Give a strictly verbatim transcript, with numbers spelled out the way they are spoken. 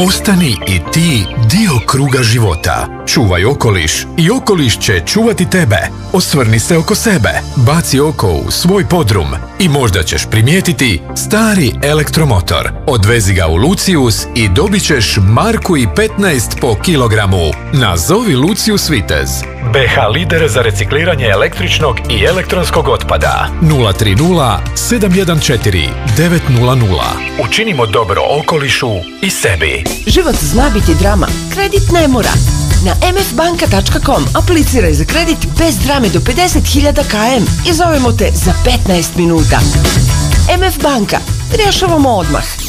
Postani i ti dio kruga života. Čuvaj okoliš i okoliš će čuvati tebe. Osvrni se oko sebe, baci oko u svoj podrum i možda ćeš primijetiti stari elektromotor. Odvezi ga u Lucius i dobit ćeš marku i petnaest po kilogramu. Nazovi Lucius Vitez. B H lider za recikliranje električnog i elektronskog otpada. nula tri nula sedam jedan četiri devet nula nula. Učinimo dobro okolišu i sebi. Život zna biti drama, kredit ne mora. Na em ef banka tačka com apliciraj za kredit bez drame do pedeset hiljada km i zovemo te za petnaest minuta. em ef banka, rješavamo odmah.